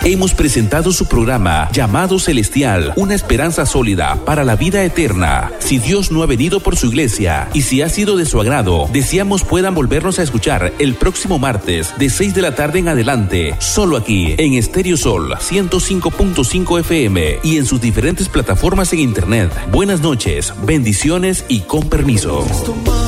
hemos presentado su programa Llamado Celestial, una esperanza sólida para la vida eterna. Si Dios no ha venido por su iglesia y si ha sido de su agrado, deseamos puedan volvernos a escuchar el próximo martes de 6 de la tarde en adelante, solo aquí en Estéreo Sol 105.5 FM y en sus diferentes plataformas en internet. Buenas noches, bendiciones y con permiso.